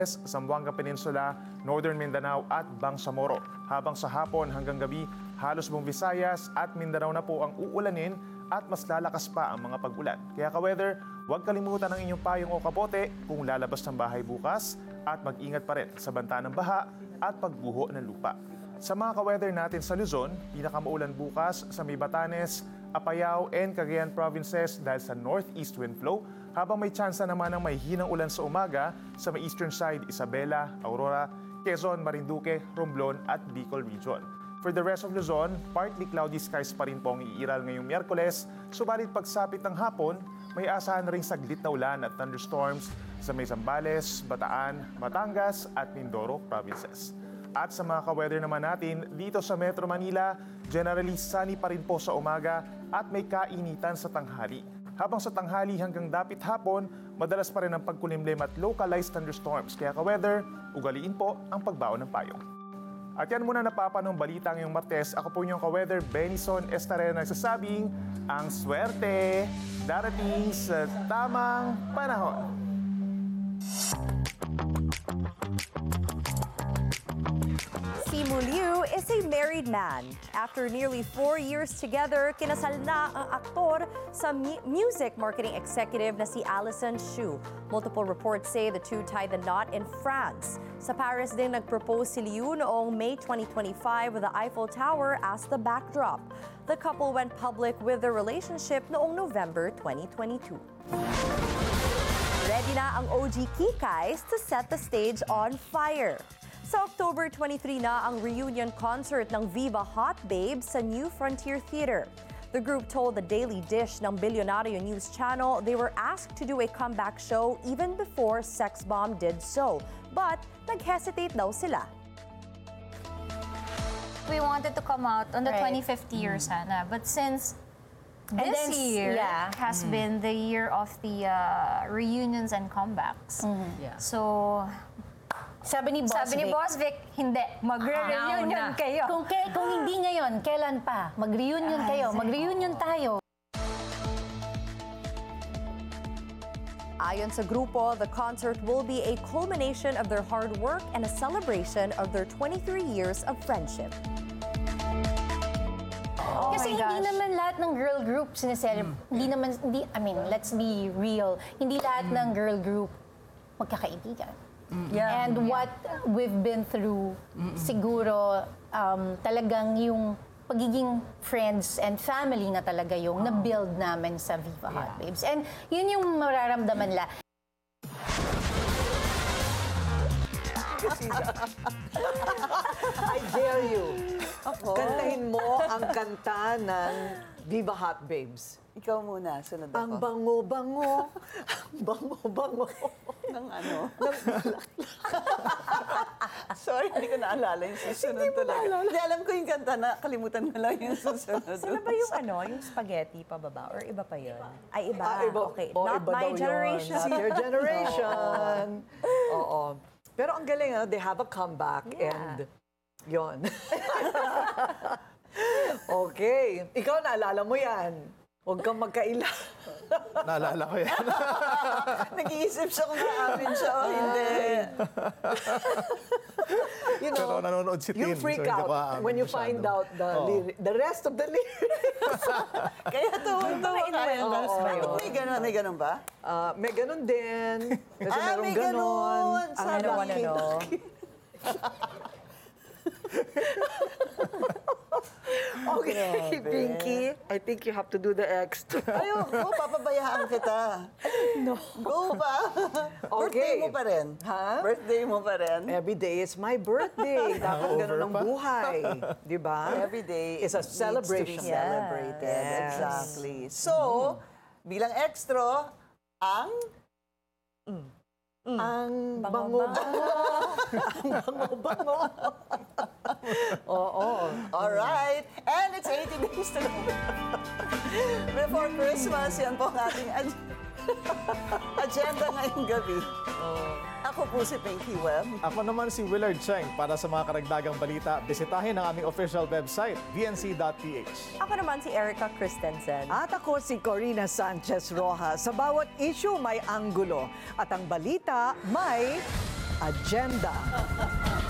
Zamboanga Peninsula, Northern Mindanao at Bangsamoro. Habang sa hapon hanggang gabi, halos buong Visayas at Mindanao na po ang uulanin at mas lalakas pa ang mga pag-ulan. Kaya ka-weather, huwag kalimutan ang inyong payong o kabote kung lalabas ng bahay bukas at mag-ingat pa rin sa banta ng baha at pagbuho ng lupa. Sa mga ka-weather natin sa Luzon, pinakamaulan bukas sa may Batanes, Apayao and Cagayan provinces dahil sa northeast wind flow, habang may tsansa naman ng may hinang ulan sa umaga sa may eastern side, Isabela, Aurora, Quezon, Marinduque, Romblon at Bicol region. For the rest of Luzon, partly cloudy skies pa rin po ang iiral ngayong Miyerkules, subalit pagsapit ng hapon, may asahan na ring saglit na ulan at thunderstorms sa may Zambales, Bataan, Batangas at Mindoro provinces. At sa mga ka-weather naman natin, dito sa Metro Manila, generally sunny pa rin po sa umaga at may kainitan sa tanghali. Habang sa tanghali hanggang dapit hapon, madalas pa rin ang pagkulimlim at localized thunderstorms. Kaya ka-weather, ugaliin po ang pagbaon ng payong. At yan muna napapanong balita ngayong Martes. Ako po yung ka-weather, Benison Estarena, nagsasabing ang swerte darating sa tamang panahon. Simu Liu is a married man. After nearly 4 years together, kinasal na ang aktor sa music marketing executive na si Alison Xu. Multiple reports say the two tied the knot in France. Sa Paris din nag-propose si Liu noong May 2025 with the Eiffel Tower as the backdrop. The couple went public with their relationship noong November 2022. Ready na ang OG Kikays to set the stage on fire. Sa October 23 na ang reunion concert ng Viva Hot Babes sa New Frontier Theater. The group told the Daily Dish ng Bilyonaryo News Channel they were asked to do a comeback show even before Sex Bomb did so. But nag-hesitate daw sila. We wanted to come out on the Right. 25th year sana. But since this year has been the year of the reunions and comebacks. So, Sabi ni Boss Vic, hindi. Magre-reunion kayo. Kung hindi ngayon, kailan pa? Mag-reunion kayo, mag-reunion tayo. Ayon sa grupo, the concert will be a culmination of their hard work and a celebration of their 23 years of friendship. Kasi hindi naman lahat ng girl group sineselebrate. I mean, let's be real. Hindi lahat ng girl group magkakaibigan. And what we've been through, siguro talagang yung pagiging friends and family na talaga yung na-build namin sa Viva Hot Babes. And yun yung mararamdaman nila. I dare you. Kantahin mo ang kanta ng Viva Hot Babes. Ikaw muna, sunod ako. Ang bango-bango, ang bango-bango. Ng ano? Sorry, hindi ko naalala yung susunod talaga. Hindi, alam ko yung kanta na, kalimutan mo lang yung susunod. Sila ba yung yung spaghetti pababa or iba pa yun? Ay, iba. Okay. Oh, Not iba my daw yun. generation. Not your generation. Oo. Pero ang galing, they have a comeback and yon. Okay. Ikaw, naalala mo yan. Huwag kang magkaila. Naalala ko yan. Nag-iisip siya kung aamin siya o hindi. You know, Pero nanonood si Tin. you freak so hindi out ko aamin when you masyado. find out the rest of the lyrics. Kaya tuwang-tuwa Mga innuendos ba yun? May ganun ba? May ganun din. Kasi merong may ganon. ganun. I don't wanna know. Okay, Pinky. I think you have to do the extra. Ayoko, papabayaan kita. No. Go ba? Birthday mo pa rin. Ha? Birthday mo pa rin. Every day is my birthday. Dapat ganun ang pa. buhay. Di ba? Every day is a needs celebration. to be celebrated. Yes. Exactly. So, bilang extra, ang bango-bango. Ang bango-bango. Oo. alright. And it's 80 days to go. Before Christmas, yan po ang ating agenda ngayong gabi. Ako po si Pinky Webb. Ako naman si Willard Cheng. Para sa mga karagdagang balita, bisitahin ang aming official website, vnc.ph. Ako naman si Erica Christensen. At ako si Corina Sanchez Rojas. Sa bawat issue may anggulo. At ang balita may agenda.